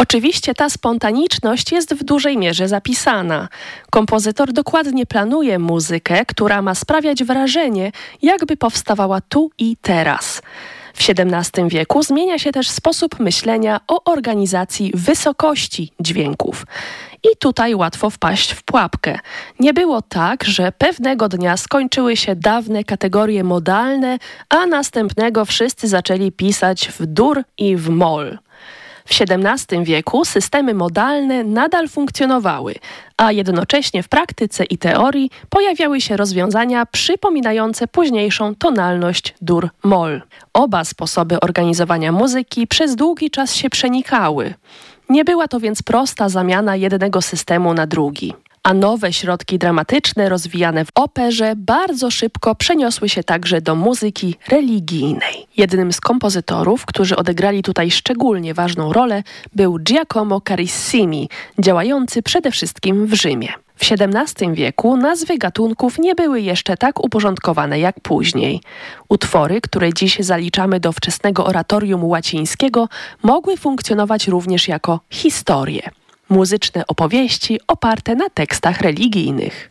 Oczywiście ta spontaniczność jest w dużej mierze zapisana. Kompozytor dokładnie planuje muzykę, która ma sprawiać wrażenie, jakby powstawała tu i teraz. W XVII wieku zmienia się też sposób myślenia o organizacji wysokości dźwięków. I tutaj łatwo wpaść w pułapkę. Nie było tak, że pewnego dnia skończyły się dawne kategorie modalne, a następnego wszyscy zaczęli pisać w dur i w moll. W XVII wieku systemy modalne nadal funkcjonowały, a jednocześnie w praktyce i teorii pojawiały się rozwiązania przypominające późniejszą tonalność dur-moll. Oba sposoby organizowania muzyki przez długi czas się przenikały. Nie była to więc prosta zamiana jednego systemu na drugi. A nowe środki dramatyczne rozwijane w operze bardzo szybko przeniosły się także do muzyki religijnej. Jednym z kompozytorów, którzy odegrali tutaj szczególnie ważną rolę, był Giacomo Carissimi, działający przede wszystkim w Rzymie. W XVII wieku nazwy gatunków nie były jeszcze tak uporządkowane jak później. Utwory, które dziś zaliczamy do wczesnego oratorium łacińskiego, mogły funkcjonować również jako historie. Muzyczne opowieści oparte na tekstach religijnych.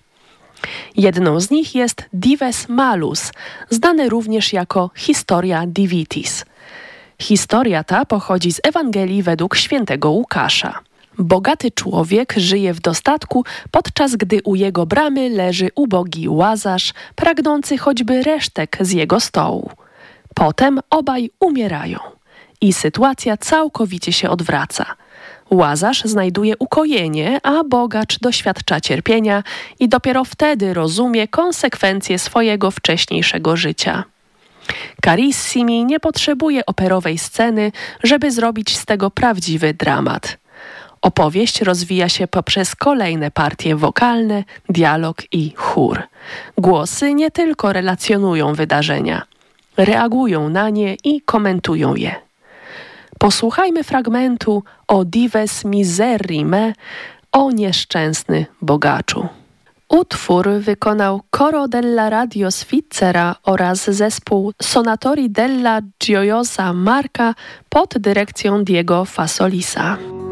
Jedną z nich jest Dives Malus, znane również jako Historia Divitis. Historia ta pochodzi z Ewangelii według świętego Łukasza. Bogaty człowiek żyje w dostatku, podczas gdy u jego bramy leży ubogi Łazarz, pragnący choćby resztek z jego stołu. Potem obaj umierają i sytuacja całkowicie się odwraca. Łazarz znajduje ukojenie, a bogacz doświadcza cierpienia i dopiero wtedy rozumie konsekwencje swojego wcześniejszego życia. Carissimi nie potrzebuje operowej sceny, żeby zrobić z tego prawdziwy dramat. Opowieść rozwija się poprzez kolejne partie wokalne, dialog i chór. Głosy nie tylko relacjonują wydarzenia, reagują na nie i komentują je. Posłuchajmy fragmentu o Dives Miserri Me, o nieszczęsny bogaczu. Utwór wykonał Coro della Radio Svizzera oraz zespół Sonatori della Gioiosa Marca pod dyrekcją Diego Fasolisa.